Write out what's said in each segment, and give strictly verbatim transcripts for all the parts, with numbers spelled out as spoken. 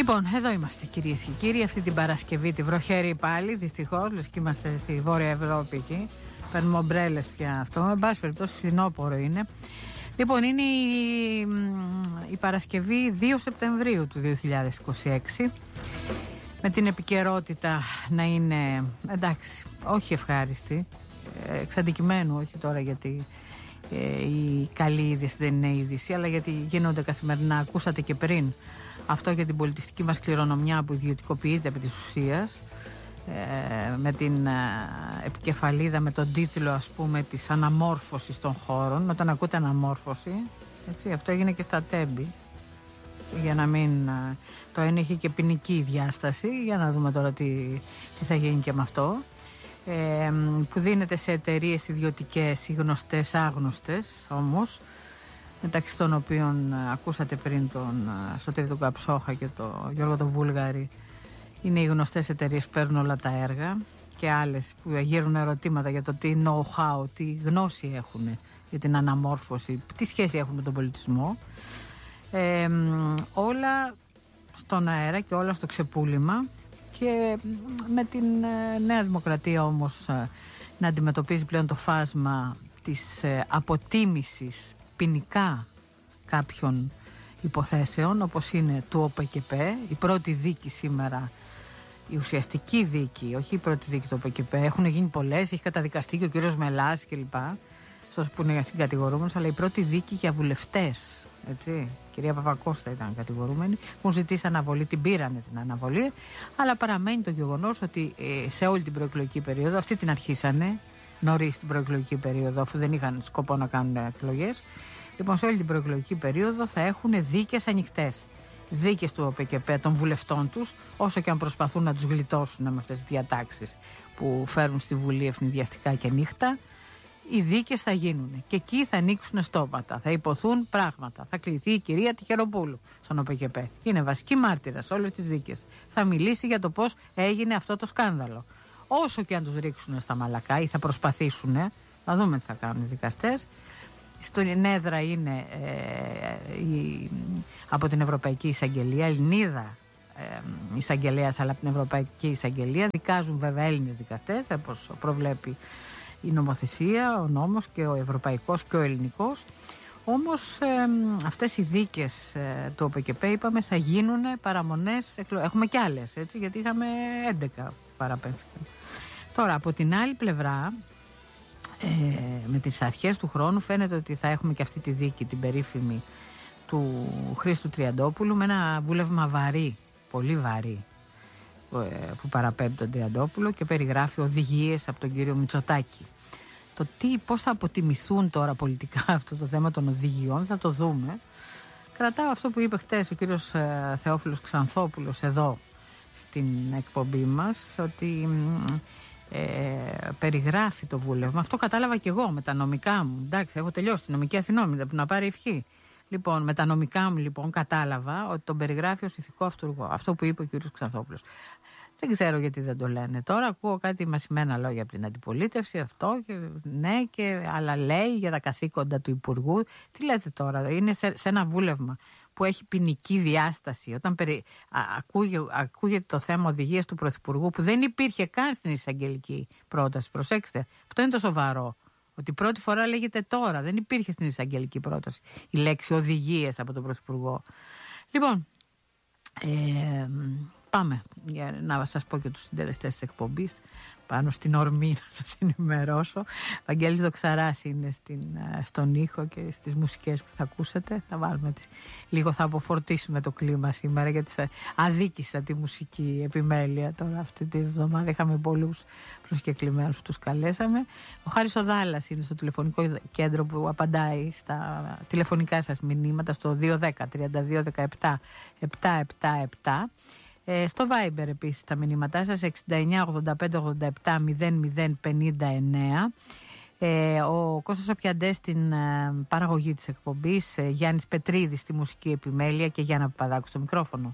Λοιπόν, εδώ είμαστε κυρίες και κύριοι, αυτή την Παρασκευή, τη βροχερή πάλι, δυστυχώς, λες και είμαστε στη Βόρεια Ευρώπη εκεί. Παίρνουμε ομπρέλες πια αυτό, εν πάση περιπτώσει φθινόπωρο είναι. Λοιπόν, είναι η, η Παρασκευή δύο Σεπτεμβρίου του δύο χιλιάδες είκοσι έξι, με την επικαιρότητα να είναι, εντάξει, όχι ευχάριστη, εξ αντικειμένου, όχι τώρα γιατί ε, η καλή είδηση δεν είναι είδηση, αλλά γιατί γίνονται καθημερινά, ακούσατε και πριν, αυτό για την πολιτιστική μας κληρονομιά που ιδιωτικοποιείται επί της ουσίας, ε, με την ε, επικεφαλίδα, με τον τίτλο ας πούμε της αναμόρφωσης των χώρων. Όταν ακούτε αναμόρφωση, έτσι, αυτό έγινε και στα Τέμπη, για να μην ε, το ένα είχε και ποινική διάσταση, για να δούμε τώρα τι, τι θα γίνει και με αυτό, ε, που δίνεται σε εταιρείες ιδιωτικές ή γνωστές άγνωστες όμως, μεταξύ των οποίων ακούσατε πριν τον Σωτήρη τον Καψόχα και τον Γιώργο τον Βούλγαρη. Είναι οι γνωστές εταιρείες που παίρνουν όλα τα έργα, και άλλες που γύρουν ερωτήματα για το τι know-how, τι γνώση έχουν για την αναμόρφωση, τι σχέση έχουν με τον πολιτισμό. Ε, όλα στον αέρα και όλα στο ξεπούλημα, και με την Νέα Δημοκρατία όμως να αντιμετωπίζει πλέον το φάσμα της αποτίμησης ποινικά κάποιων υποθέσεων, όπως είναι του ΟΠΕΚΕΠ, η πρώτη δίκη σήμερα, η ουσιαστική δίκη, όχι η πρώτη δίκη του ΟΠΕΚΕΠ. Έχουν γίνει πολλές, έχει καταδικαστεί και ο κύριος Μελάς κλπ, αυτός που είναι συγκατηγορούμενος, αλλά η πρώτη δίκη για βουλευτές, έτσι. Η κυρία Παπακώστα ήταν κατηγορούμενη, μου ζητήσει αναβολή, την πήρανε την αναβολή, αλλά παραμένει το γεγονός ότι ε, σε όλη την προεκλογική περίοδο, αυτή την αρχίσανε νωρίς την προεκλογική περίοδο, αφού δεν είχαν σκοπό να κάνουν εκλογές. Λοιπόν, σε όλη την προεκλογική περίοδο θα έχουν δίκες ανοιχτές. Δίκες του ΟΠΕΚΕΠ των βουλευτών τους, όσο και αν προσπαθούν να τους γλιτώσουν με αυτές τις διατάξεις που φέρουν στη Βουλή ευνηδιαστικά και νύχτα. Οι δίκες θα γίνουν και εκεί θα ανοίξουν στόματα, θα υποθούν πράγματα. Θα κληθεί η κυρία Τυχεροπούλου στον ΟΠΕΚΕΠ. Είναι βασική μάρτυρα σε όλες τις δίκες. Θα μιλήσει για το πώς έγινε αυτό το σκάνδαλο. Όσο και αν τους ρίξουν στα μαλακά, ή θα προσπαθήσουν, θα δούμε τι θα κάνουν οι δικαστές. Στην έδρα είναι ε, η, από την Ευρωπαϊκή Εισαγγελία, Ελληνίδα ε, εισαγγελέας, αλλά από την Ευρωπαϊκή Εισαγγελία. Δικάζουν βέβαια Έλληνες δικαστές, όπως προβλέπει η νομοθεσία, ο νόμος, και ο ευρωπαϊκός και ο ελληνικός. Όμως ε, αυτές οι δίκες ε, του ΟΠΕΚΕΠ, είπαμε, θα γίνουν παραμονές, έχουμε κι άλλες, έτσι, γιατί είχαμε έντεκα παραπέμφθηκαν. Τώρα, από την άλλη πλευρά, ε, με τις αρχές του χρόνου φαίνεται ότι θα έχουμε και αυτή τη δίκη, την περίφημη του Χρήστου Τριαντόπουλου, με ένα βούλευμα βαρύ, πολύ βαρύ, ε, που παραπέμπει τον Τριαντόπουλο και περιγράφει οδηγίες από τον κύριο Μητσοτάκη. Το τι, πώς θα αποτιμηθούν τώρα πολιτικά αυτό το θέμα των οδηγιών θα το δούμε. Κρατάω αυτό που είπε χτες ο κύριος ε, Θεόφιλος Ξανθόπουλος εδώ στην εκπομπή μας, ότι ε, περιγράφει το βούλευμα. Αυτό κατάλαβα και εγώ με τα νομικά μου. Εντάξει, έχω τελειώσει τη νομική Αθηνόμηδα που να πάρει ευχή. Λοιπόν, με τα νομικά μου λοιπόν κατάλαβα ότι τον περιγράφει ως ηθικό αυτούργο. Αυτό που είπε ο κύριος Ξανθόπουλος. Δεν ξέρω γιατί δεν το λένε. Τώρα ακούω κάτι μασημένα λόγια από την αντιπολίτευση, αυτό και ναι, και αλλά λέει για τα καθήκοντα του Υπουργού. Τι λέτε τώρα, είναι σε, σε ένα βούλευμα που έχει ποινική διάσταση. Όταν περι, α, ακούγε, ακούγεται το θέμα οδηγίας του Πρωθυπουργού, που δεν υπήρχε καν στην εισαγγελική πρόταση. Προσέξτε, αυτό είναι το σοβαρό. Ότι πρώτη φορά λέγεται τώρα, δεν υπήρχε στην εισαγγελική πρόταση η λέξη οδηγίες από τον Πρωθυπουργό. Λοιπόν, ε, πάμε για να σας πω και τους συντελεστές της εκπομπής πάνω στην ορμή, να σας ενημερώσω. Βαγγέλης Δοξαράς είναι στην, στον ήχο και στις μουσικές που θα ακούσετε. Θα βάλουμε τις, λίγο θα αποφορτίσουμε το κλίμα σήμερα, γιατί αδίκησα τη μουσική επιμέλεια τώρα αυτή τη εβδομάδα. Είχαμε πολλούς προσκεκλημένους που τους καλέσαμε. Ο Χάρης Οδάλλας είναι στο τηλεφωνικό κέντρο που απαντάει στα τηλεφωνικά σας μηνύματα στο δύο ένα μηδέν τριάντα δύο δεκαεπτά επτακόσια εβδομήντα επτά. Ε, στο Viber επίσης τα μηνύματά σας εξήντα εννιά ογδόντα πέντε ογδόντα επτά μηδέν μηδέν πενήντα εννέα. Ε, ο Κώστας Οπιαντές στην ε, παραγωγή της εκπομπής, ε, Γιάννης Πετρίδης στη μουσική επιμέλεια και Γιάννα Παπαδάκου στο μικρόφωνο.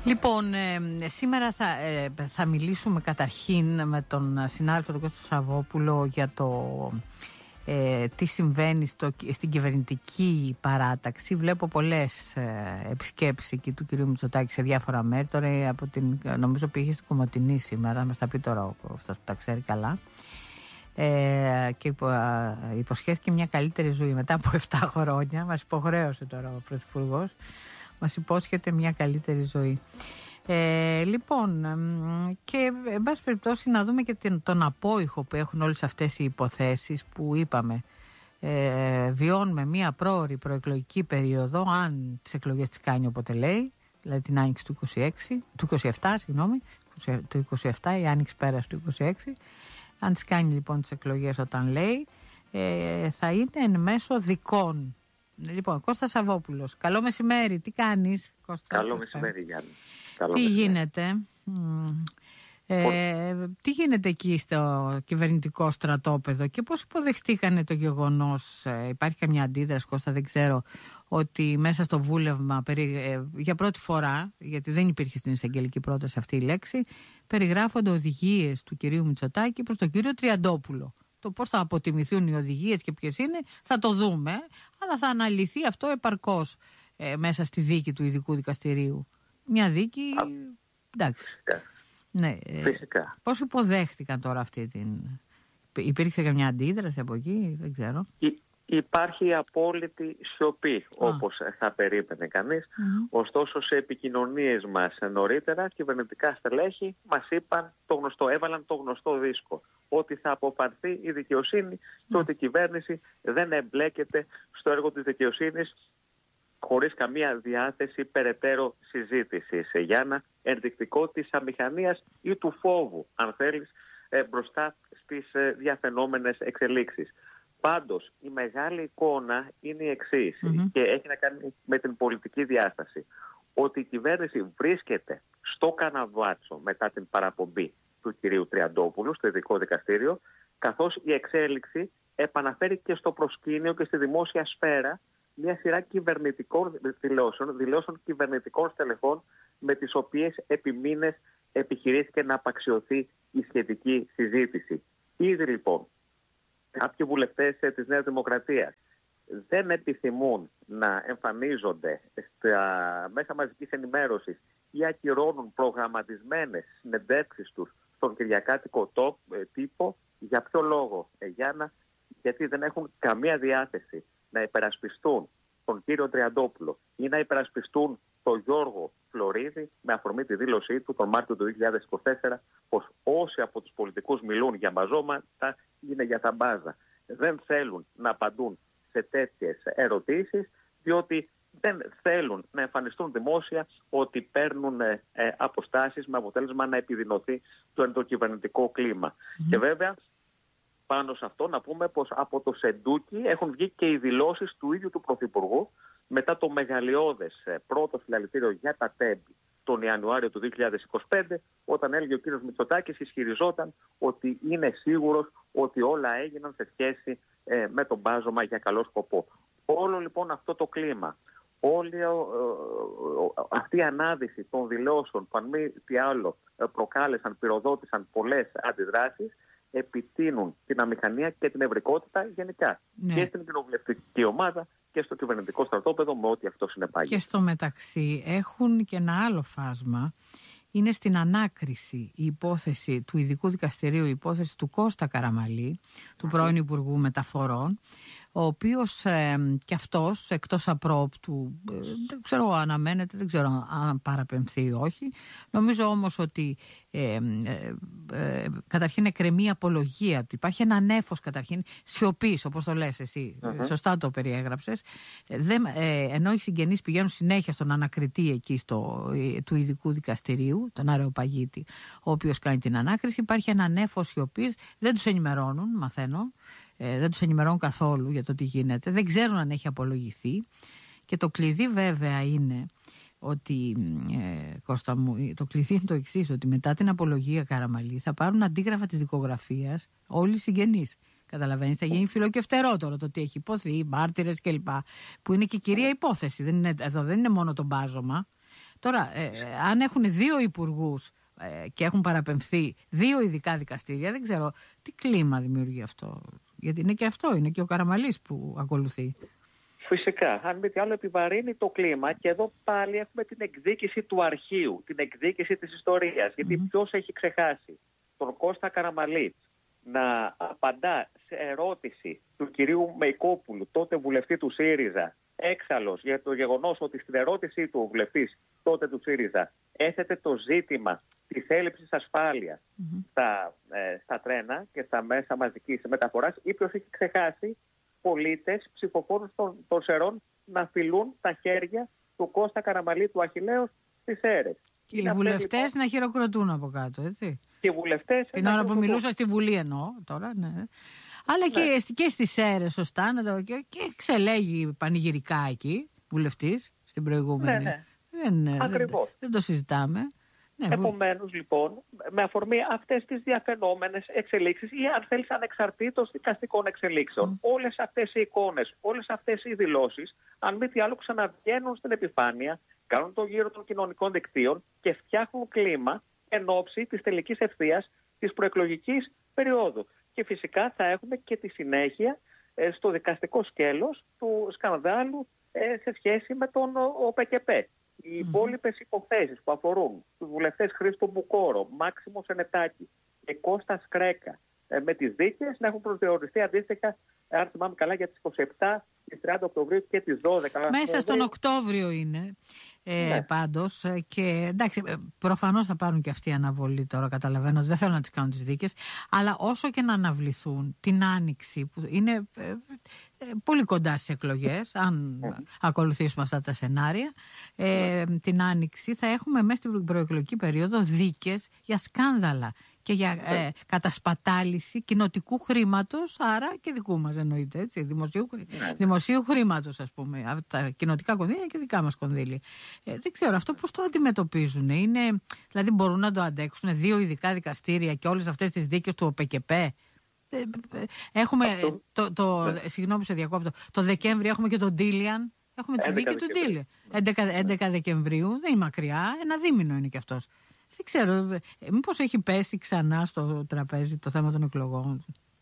Λοιπόν, ε, σήμερα θα, ε, θα μιλήσουμε καταρχήν με τον συνάδελφο τον Κώστα Σαββόπουλο για το ε, τι συμβαίνει στο, στην κυβερνητική παράταξη. Βλέπω πολλές ε, επισκέψεις εκεί του κυρίου Μητσοτάκη σε διάφορα μέρη. Τώρα από την, νομίζω πήγε στην Κομοτηνή σήμερα, μας τα πει τώρα ο Κώστας που τα ξέρει καλά. Ε, και υπο, υποσχέθηκε μια καλύτερη ζωή μετά από επτά χρόνια. Μας υποχρέωσε τώρα ο Πρωθυπουργός. Μας υπόσχεται μια καλύτερη ζωή. Ε, λοιπόν, και εν πάση περιπτώσει να δούμε και τον απόϊχο που έχουν όλες αυτές οι υποθέσεις που είπαμε. Ε, βιώνουμε μια πρόωρη προεκλογική περίοδο, αν τις εκλογές τις κάνει όποτε λέει, δηλαδή την άνοιξη του είκοσι έξι, του είκοσι επτά, συγγνώμη, του είκοσι επτά, η άνοιξη πέρασε του είκοσι έξι. Αν τις κάνει λοιπόν τις εκλογές όταν λέει, ε, θα είναι εν μέσω δικών. Λοιπόν, Κώστας Σαββόπουλος, καλό μεσημέρι, τι κάνεις Κώστα? Καλό μεσημέρι Γιάννη. Καλό τι μεσημέρι. γίνεται, ε, τι γίνεται εκεί στο κυβερνητικό στρατόπεδο και πώς υποδεχτήκανε το γεγονός, ε, υπάρχει καμιά αντίδραση Κώστα, δεν ξέρω, ότι μέσα στο βούλευμα περί, ε, για πρώτη φορά, γιατί δεν υπήρχε στην εισαγγελική πρόταση αυτή η λέξη, περιγράφονται οδηγίες του κυρίου Μητσοτάκη προς τον κύριο Τριαντόπουλο. Το πώς θα αποτιμηθούν οι οδηγίες και ποιες είναι θα το δούμε, αλλά θα αναλυθεί αυτό επαρκώς ε, μέσα στη δίκη του ειδικού δικαστηρίου. Μια δίκη, Α, εντάξει. Φυσικά. Ναι, ε, φυσικά. Πώς υποδέχτηκαν τώρα αυτή την... Υπήρξε καμιά αντίδραση από εκεί, δεν ξέρω. Υ- υπάρχει απόλυτη σιωπή, Α. όπως θα περίμενε κανείς. Mm-hmm. Ωστόσο, σε επικοινωνίες μας νωρίτερα, κυβερνητικά στελέχη μας είπαν το γνωστό, έβαλαν το γνωστό δίσκο. Ότι θα αποφανθεί η δικαιοσύνη και ότι η κυβέρνηση δεν εμπλέκεται στο έργο της δικαιοσύνης χωρίς καμία διάθεση περαιτέρω συζήτησης. Για ένα ενδεικτικό της αμηχανίας ή του φόβου, αν θέλεις, μπροστά στις διαφαινόμενες εξελίξεις. Πάντως, η μεγάλη εικόνα είναι η εξής mm-hmm. και έχει να κάνει με την πολιτική διάσταση. Ότι η κυβέρνηση βρίσκεται στο καναβάτσο μετά την παραπομπή του κυρίου Τριαντόπουλου στο ειδικό δικαστήριο, καθώς η εξέλιξη επαναφέρει και στο προσκήνιο και στη δημόσια σφαίρα μια σειρά κυβερνητικών δηλώσεων, δηλώσεων κυβερνητικών στελεχών με τις οποίες επί μήνες επιχειρήθηκε να απαξιωθεί η σχετική συζήτηση. Ήδη λοιπόν κάποιοι βουλευτές της Νέας Δημοκρατίας δεν επιθυμούν να εμφανίζονται στα μέσα μαζικής ενημέρωσης ή ακυρώνουν προγραμματισμένες συνεντεύξεις τους στον κυριακάτικο τύπο. Για ποιο λόγο, ε, Γιάννα? Γιατί δεν έχουν καμία διάθεση να υπερασπιστούν τον κύριο Τριαντόπουλο ή να υπερασπιστούν τον Γιώργο Φλωρίδη με αφορμή τη δήλωσή του τον Μάρτιο του δύο χιλιάδες είκοσι τέσσερα πως όσοι από τους πολιτικούς μιλούν για μπαζώματα είναι για τα μπάζα. Δεν θέλουν να απαντούν σε τέτοιες ερωτήσεις διότι δεν θέλουν να εμφανιστούν δημόσια ότι παίρνουν ε, αποστάσεις με αποτέλεσμα να επιδεινωθεί το ενδοκυβερνητικό κλίμα. Mm-hmm. Και βέβαια πάνω σε αυτό να πούμε πως από το Σεντούκι έχουν βγει και οι δηλώσεις του ίδιου του Πρωθυπουργού μετά το μεγαλειώδες ε, πρώτο συλλαλητήριο για τα τέμπη τον Ιανουάριο του δύο χιλιάδες είκοσι πέντε, όταν έλεγε ο κύριος Μητσοτάκης, ισχυριζόταν ότι είναι σίγουρος ότι όλα έγιναν σε σχέση ε, με τον μπάζωμα για καλό σκοπό. Όλο λοιπόν αυτό το κλίμα, όλη ε, ε, αυτή η ανάδυση των δηλώσεων που αν μη τι άλλο ε, προκάλεσαν, πυροδότησαν πολλές αντιδράσεις, επιτείνουν την αμηχανία και την ευρικότητα γενικά ναι. και στην κοινοβουλευτική ομάδα και στο κυβερνητικό στρατόπεδο με ό,τι αυτό συνεπάγει. Και στο μεταξύ έχουν και ένα άλλο φάσμα. Είναι στην ανάκριση η υπόθεση του ειδικού δικαστηρίου, η υπόθεση του Κώστα Καραμαλή, του πρώην Υπουργού Μεταφορών, ο οποίος ε, και αυτός εκτός απρόπτου, ε, δεν ξέρω αναμένεται, δεν ξέρω αν παραπεμφθεί ή όχι. Νομίζω όμως ότι ε, ε, ε, καταρχήν εκκρεμεί απολογία του. Υπάρχει ένα νέφος καταρχήν σιωπής, όπως το λες εσύ, uh-huh. σωστά το περιέγραψες. Ε, δεν, ε, ενώ οι συγγενείς πηγαίνουν συνέχεια στον ανακριτή εκεί στο, ε, του ειδικού δικαστηρίου, τον Αρεοπαγίτη, ο οποίος κάνει την ανάκριση, υπάρχει ένα νέφος σιωπής, δεν τους ενημερώνουν, μαθαίνω. Ε, δεν τους ενημερώνουν καθόλου για το τι γίνεται, δεν ξέρουν αν έχει απολογηθεί και το κλειδί βέβαια είναι ότι ε, Κώστα μου, το κλειδί είναι το εξής, ότι μετά την απολογία Καραμαλή θα πάρουν αντίγραφα της δικογραφίας όλοι οι συγγενείς. Καταλαβαίνεις, θα γίνει φιλοκευτερότερο το τι έχει υποθεί, μάρτυρες κλπ. Που είναι και κυρία υπόθεση. Δεν είναι, εδώ δεν είναι μόνο το μπάζωμα. Τώρα, ε, αν έχουν δύο υπουργούς ε, και έχουν παραπεμφθεί δύο ειδικά δικαστήρια, δεν ξέρω τι κλίμα δημιουργεί αυτό. Γιατί είναι και αυτό, είναι και ο Καραμαλής που ακολουθεί. Φυσικά, αν μη τι άλλο επιβαρύνει το κλίμα και εδώ πάλι έχουμε την εκδίκηση του αρχείου, την εκδίκηση της ιστορίας. Γιατί mm-hmm. ποιος έχει ξεχάσει τον Κώστα Καραμαλή να απαντά σε ερώτηση του κυρίου Μεϊκόπουλου, τότε βουλευτή του ΣΥΡΙΖΑ, έξαλλος για το γεγονός ότι στην ερώτησή του ο βουλευτής τότε του ΣΥΡΙΖΑ έθετε το ζήτημα της έλλειψης ασφάλειας mm-hmm. στα, ε, στα τρένα και στα μέσα μαζικής μεταφοράς, ή ποιος έχει ξεχάσει πολίτες, ψηφοφόρους των, των Σερών να φιλούν τα χέρια του Κώστα Καραμαλή του Αχιλλέως στις αίρες. Και οι βουλευτές λοιπόν να χειροκροτούν από κάτω, έτσι. Και οι βουλευτές την ώρα που μιλούσα στη Βουλή εννοώ τώρα, ναι. Αλλά ναι. και, και στις αίρες, σωστά, να το, και, και εξελέγει πανηγυρικά εκεί, βουλευτής, στην προηγούμενη. Ναι, ναι. Δεν, Ακριβώς. Δεν, δεν το συζητάμε. Ναι, Επομένως, λοιπόν, με αφορμή αυτές τις διαφαινόμενες εξελίξεις ή αν θέλεις ανεξαρτήτως δικαστικών εξελίξεων, mm. όλες αυτές οι εικόνες, όλες αυτές οι δηλώσεις, αν μη τι άλλο ξαναβγαίνουν στην επιφάνεια, κάνουν το γύρο των κοινωνικών δικτύων και φτιάχνουν κλίμα εν ώψη της τελικής ευθείας της προεκλογικής περίοδου. Και φυσικά θα έχουμε και τη συνέχεια ε, στο δικαστικό σκέλος του σκανδάλου ε, σε σχέση με τον ΟΠΚΠ. Οι mm-hmm. υπόλοιπες υποθέσεις που αφορούν τους βουλευτές Χρήστο Μπουκόρο, Μάξιμο Σενετάκη και Κώστα Σκρέκα ε, με τις δίκες να έχουν προσδιοριστεί αντίστοιχα, αν θυμάμαι καλά, για τις είκοσι επτά, τις τριάντα Οκτωβρίου και τις δώδεκα. Μέσα στον Οκτώβριο είναι ε, ναι. πάντως και εντάξει, προφανώς θα πάρουν και αυτοί αναβολή τώρα, καταλαβαίνω, δεν θέλω να τις κάνουν τις δίκες, αλλά όσο και να αναβληθούν την Άνοιξη που είναι ε, ε, πολύ κοντά στις εκλογές, αν mm. ακολουθήσουμε αυτά τα σενάρια, ε, mm. την Άνοιξη θα έχουμε μέσα στην προεκλογική περίοδο δίκες για σκάνδαλα και για ε, κατασπατάληση κοινοτικού χρήματος, άρα και δικού μας εννοείται, έτσι, δημοσίου, ναι. δημοσίου χρήματος, ας πούμε, τα κοινοτικά κονδύλια και δικά μας κονδύλια. Ε, δεν ξέρω αυτό πώς το αντιμετωπίζουν. Είναι, δηλαδή μπορούν να το αντέξουν δύο ειδικά δικαστήρια και όλες αυτές τις δίκες του ΟΠΚΠ. Ε, ε, έχουμε, το, το, ναι. συγγνώμη σε διακόπτω, το Δεκέμβρη έχουμε και τον Ντίλιαν, έχουμε τη δίκη του Ντίλιαν. έντεκα Δεκεμβρίου, δεν είναι μακριά, ένα δίμηνο είναι και αυτός. Δεν ξέρω, μήπως έχει πέσει ξανά στο τραπέζι το θέμα των εκλογών.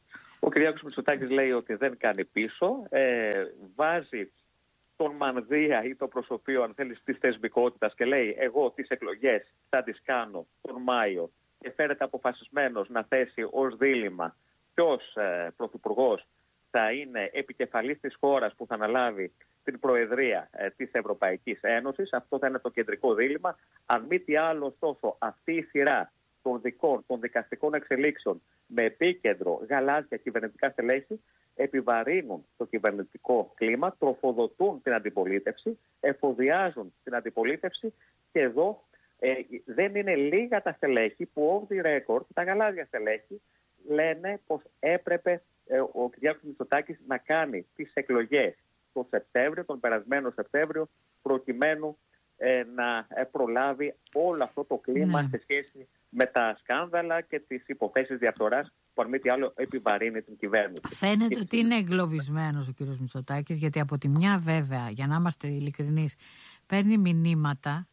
Ο Κυριάκος Μητσοτάκης λέει ότι δεν κάνει πίσω, ε, βάζει τον μανδύα ή το προσωπείο, αν θέλεις, της θεσμικότητας και λέει εγώ τις εκλογές θα τις κάνω τον Μάιο και φέρεται αποφασισμένος να θέσει ως δίλημμα ποιος ε, πρωθυπουργός θα είναι επικεφαλής της χώρας που θα αναλάβει την Προεδρία ε, της Ευρωπαϊκής Ένωσης. Αυτό θα είναι το κεντρικό δίλημμα. Αν μη τι άλλο, ωστόσο, αυτή η σειρά των δικών, των δικαστικών εξελίξεων με επίκεντρο γαλάζια κυβερνητικά στελέχη επιβαρύνουν το κυβερνητικό κλίμα, τροφοδοτούν την αντιπολίτευση, εφοδιάζουν την αντιπολίτευση και εδώ ε, δεν είναι λίγα τα στελέχη που off the record, τα γαλάζια στελέχη, λένε πως έπρεπε ε, ο Κυριάκος Μητσοτάκης να κάνει τις εκλογές τον Σεπτέμβριο, τον περασμένο Σεπτέμβριο, προκειμένου ε, να ε, προλάβει όλο αυτό το κλίμα ναι. σε σχέση με τα σκάνδαλα και τις υποθέσεις διαφθοράς που αν μη τι άλλο επιβαρύνει την κυβέρνηση. Φαίνεται και... ότι είναι εγκλωβισμένος ο κ. Μητσοτάκης, γιατί από τη μια βέβαια, για να είμαστε ειλικρινείς, παίρνει μηνύματα,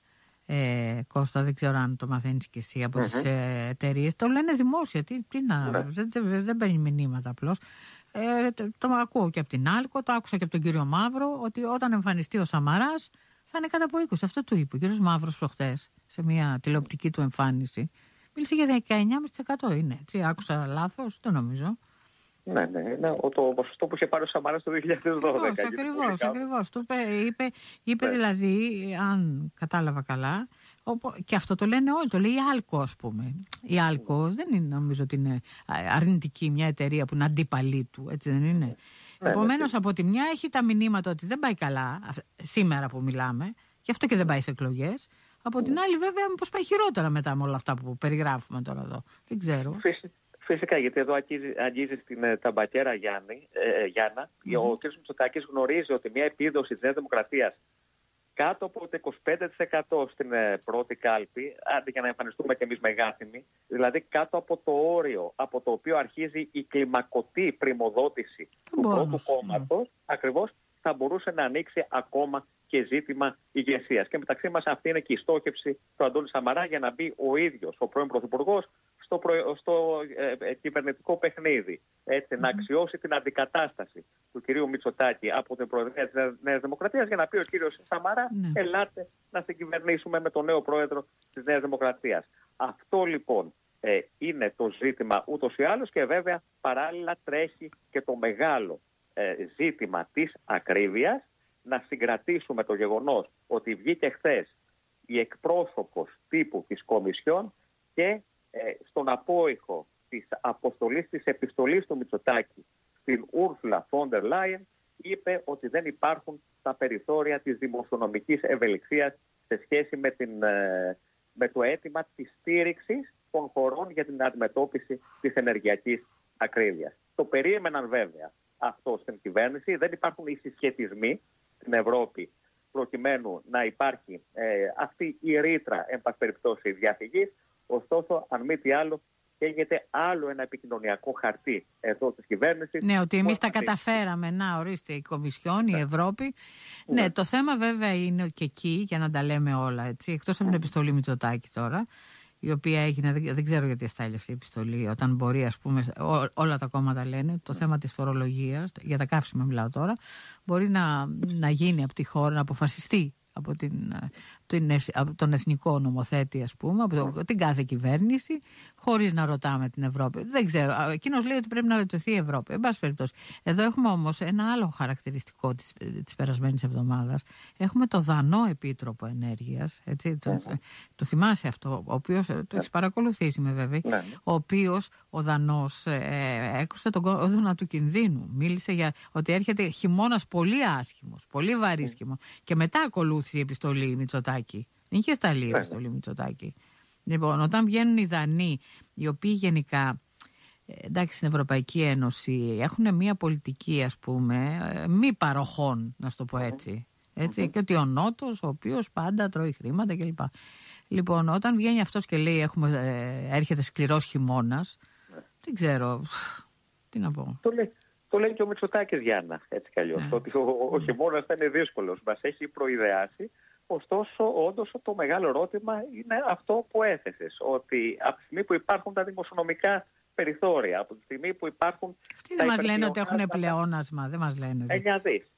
ε, Κώστα, δεν ξέρω αν το μαθαίνεις και εσύ, από mm-hmm. τις ε, εταιρείες, το λένε δημόσια, τι, τι να, ναι. δεν, δεν, δεν παίρνει μηνύματα απλώς. Ε, το, το ακούω και από την Άλκο, το άκουσα και από τον κύριο Μαύρο, ότι όταν εμφανιστεί ο Σαμαράς θα είναι κατά από είκοσι. Αυτό του είπε ο κύριος Μαύρος προχτές σε μια τηλεοπτική του εμφάνιση. Μίλησε για δεκαεννιά κόμμα πέντε τοις εκατό είναι, έτσι, άκουσα λάθος, δεν νομίζω. Ναι, ναι, ναι, το ποσοστό που είχε πάρει ο Σαμαράς το δύο χιλιάδες δώδεκα. Ακριβώς, ακριβώς. Του είπε, είπε, είπε ναι. δηλαδή, αν κατάλαβα καλά, και αυτό το λένε όλοι, το λέει η Άλκο, ας πούμε. Η Άλκο δεν είναι, νομίζω ότι είναι αρνητική μια εταιρεία που είναι αντίπαλή του, έτσι δεν είναι. Ναι, επομένως, ναι. από τη μια έχει τα μηνύματα ότι δεν πάει καλά, σήμερα που μιλάμε, γι' αυτό και δεν πάει σε εκλογές. Από την άλλη, βέβαια, μήπως πάει χειρότερα μετά με όλα αυτά που περιγράφουμε τώρα εδώ. Δεν ξέρω. Φυσικά, γιατί εδώ αγγίζει, αγγίζει στην ε, ταμπακέρα Γιάννη, ε, Γιάννα. Mm-hmm. Ο κ. Μητσοτάκης γνωρίζει ότι μια επίδοση της Νέας Δημοκρατίας κάτω από το είκοσι πέντε τοις εκατό στην ε, πρώτη κάλπη, αντί για να εμφανιστούμε κι εμείς μεγάθυμοι, δηλαδή κάτω από το όριο από το οποίο αρχίζει η κλιμακωτή πρημοδότηση του πρώτου κόμματος, mm. ακριβώς, θα μπορούσε να ανοίξει ακόμα και ζήτημα ηγεσίας. Και μεταξύ μας αυτή είναι και η στόχευση του Αντώνη Σαμαρά για να μπει ο ίδιος ο πρώην Πρωθυπουργός στο, προ... στο ε, ε, κυβερνητικό παιχνίδι. Έτσι, mm-hmm. να αξιώσει την αντικατάσταση του κυρίου Μητσοτάκη από την Προεδρία της Νέας Δημοκρατίας για να πει ο κύριος Σαμαρά, mm-hmm. ελάτε να συγκυβερνήσουμε με τον νέο πρόεδρο της Νέας Δημοκρατίας. Αυτό λοιπόν ε, είναι το ζήτημα ούτως ή άλλως, και βέβαια παράλληλα τρέχει και το μεγάλο ε, ζήτημα της ακρίβειας. Να συγκρατήσουμε το γεγονός ότι βγήκε χθες η εκπρόσωπος τύπου της Κομισιόν και ε, στον απόϊχο της αποστολής της επιστολής του Μητσοτάκη στην Ούρσουλα φον ντερ Λάιεν είπε ότι δεν υπάρχουν τα περιθώρια της δημοσιονομικής ευελιξίας σε σχέση με, την, ε, με το αίτημα της στήριξης των χωρών για την αντιμετώπιση της ενεργειακής ακρίβειας. Το περίμεναν βέβαια αυτό στην κυβέρνηση. Δεν υπάρχουν οι συσχετισμοί στην Ευρώπη προκειμένου να υπάρχει ε, αυτή η ρήτρα εν πάση περιπτώσει διαφυγής. Ωστόσο, αν μη τι άλλο, καίγεται άλλο ένα επικοινωνιακό χαρτί εδώ της κυβέρνησης. Ναι, ότι εμείς τα καταφέραμε. Να, ορίστε, η Κομισιόν, ναι. η Ευρώπη. Ναι. ναι, το θέμα βέβαια είναι και εκεί, για να τα λέμε όλα, έτσι, εκτός από την επιστολή Μητσοτάκη τώρα, η οποία έγινε, δεν, δεν ξέρω γιατί εστάλει αυτή η επιστολή, όταν μπορεί, ας πούμε, ό, όλα τα κόμματα λένε, το θέμα της φορολογίας, για τα καύσιμα μιλάω τώρα, μπορεί να, να γίνει από τη χώρα, να αποφασιστεί από, την, την, από τον εθνικό νομοθέτη, ας πούμε, από το, την κάθε κυβέρνηση, χωρίς να ρωτάμε την Ευρώπη. Δεν ξέρω. Εκείνος λέει ότι πρέπει να ρωτηθεί η Ευρώπη. Εν πάση περιπτώσει. Εδώ έχουμε όμως ένα άλλο χαρακτηριστικό της, της περασμένης εβδομάδας. Έχουμε το Δανό Επίτροπο Ενέργειας. Έτσι, το, mm-hmm. το θυμάσαι αυτό, ο οποίος το έχει παρακολουθήσει με βέβαια. Mm-hmm. Ο οποίος ο Δανός ε, έκοψε τον κόδωνα του κινδύνου. Μίλησε για ότι έρχεται χειμώνας πολύ άσχημος, πολύ βαρύσχημο. Mm-hmm. Και μετά ακολούθησε η επιστολή Μητσοτάκη. Δεν είχε σταλεί η επιστολή Μητσοτάκη. Λοιπόν, όταν βγαίνουν οι Δανείοι, οι οποίοι γενικά, εντάξει, στην Ευρωπαϊκή Ένωση έχουν μια πολιτική, ας πούμε, μη παροχών, να σου το πω έτσι. έτσι mm-hmm. Και ότι ο Νότος, ο οποίος πάντα τρώει χρήματα κλπ. Λοιπόν, όταν βγαίνει αυτός και λέει έχουμε, ε, έρχεται σκληρός χειμώνας, mm-hmm. δεν ξέρω, τι να πω. Το λέει. Το λέει και ο Μητσοτάκης, Γιάννα, έτσι κι αλλιώς, yeah. ότι ο, ο, ο χειμώνας θα είναι δύσκολος. Μας έχει προειδεάσει. Ωστόσο, όντως το μεγάλο ερώτημα είναι αυτό που έθεσες. Ότι από τη στιγμή που υπάρχουν τα δημοσιονομικά περιθώρια, από τη στιγμή που υπάρχουν. Αυτοί δεν μας λένε ότι έχουν πλεόνασμα, δεν μας λένε. εννιά δις.